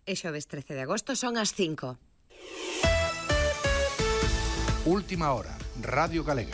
É xoves 13 de agosto, son as 5. Última hora, Radio Galega.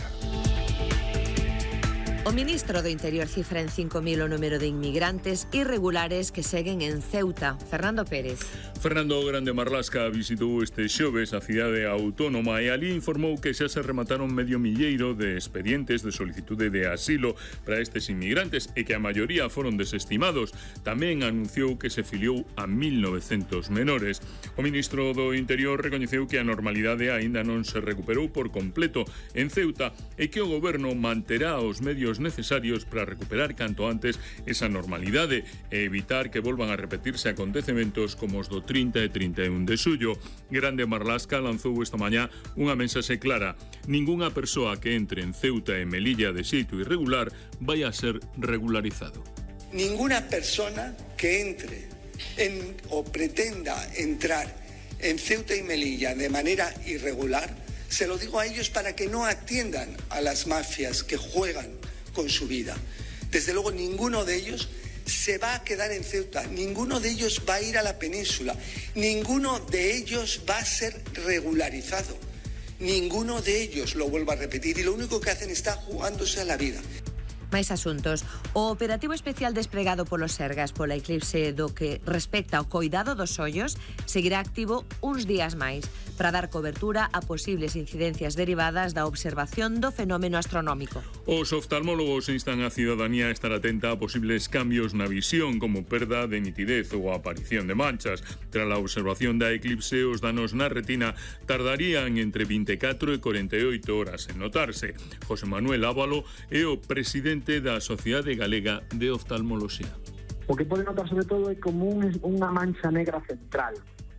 O ministro do Interior cifra en 5.000 o número de inmigrantes irregulares que seguen en Ceuta. Fernando Pérez. Fernando Grande Marlasca visitou este xoves a cidade autónoma e ali informou que xa se remataron medio milleiro de expedientes de solicitude de asilo para estes inmigrantes e que a maioría foron desestimados. Tamén anunciou que se filiou a 1.900 menores. O ministro do Interior recoñeceu que a normalidade aínda non se recuperou por completo en Ceuta e que o goberno manterá os medios necesarios para recuperar canto antes esa normalidade e evitar que volvan a repetirse acontecementos como os do 30 e 31 de xullo. Grande Marlasca lanzou esta mañá unha mensaxe clara: ningunha persoa que entre en Ceuta e Melilla de xeito irregular vai a ser regularizado. Ninguna persona que entre o pretenda entrar en Ceuta y Melilla de manera irregular, se lo digo a ellos para que no atiendan a las mafias que juegan con su vida. Desde luego ninguno de ellos se va a quedar en Ceuta, ninguno de ellos va a ir a la península, ninguno de ellos va a ser regularizado, ninguno de ellos, lo vuelvo a repetir, y lo único que hacen está jugándose a la vida. Máis asuntos. O operativo especial desplegado polos Sergas pola eclipse do que respecta ao coidado dos ollos seguirá activo uns días máis para dar cobertura a posibles incidencias derivadas da observación do fenómeno astronómico. Os oftalmólogos instan a cidadanía a estar atenta a posibles cambios na visión, como perda de nitidez ou a aparición de manchas. Tras a observación da eclipse, os danos na retina tardarían entre 24 e 48 horas en notarse. José Manuel Ávalo é o presidente da Sociedade Galega de Oftalmoloxía. O que pode notar sobre todo é como unha mancha negra central,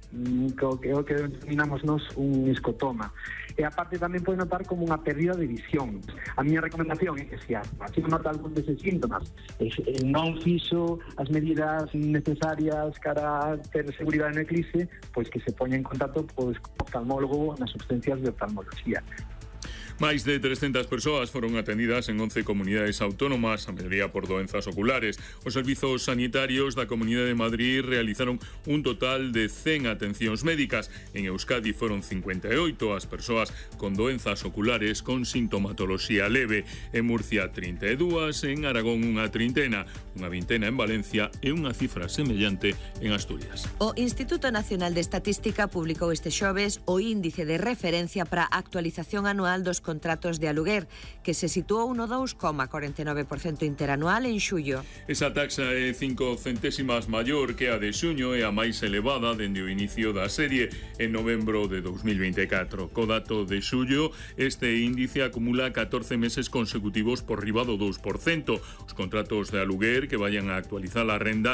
o que denominamos nos un escotoma. E aparte tamén pode notar como unha pérdida de visión. A miña recomendación é que se así nota algún deses síntomas, non fixo as medidas necesarias para ter seguridade no eclipse, pois que se poña en contacto co oftalmólogo nas urgencias de oftalmoloxía. Máis de 300 persoas foron atendidas en 11 comunidades autónomas, a maioría por doenzas oculares. Os servizos sanitarios da Comunidade de Madrid realizaron un total de 100 atencións médicas. En Euskadi foron 58 as persoas con doenzas oculares con sintomatoloxía leve. En Murcia, 32, en Aragón unha trintena, unha vintena en Valencia e unha cifra semellante en Asturias. O Instituto Nacional de Estatística publicou este xoves o índice de referencia para a actualización anual dos contratos de aluguer, que se situou no 2,49% interanual en xullo. Esa taxa é 5 centésimas maior que a de xuño e a máis elevada dende o inicio da serie en novembro de 2024. Co dato de xullo, este índice acumula 14 meses consecutivos por riba do 2%. Os contratos de aluguer que vayan a actualizar a renda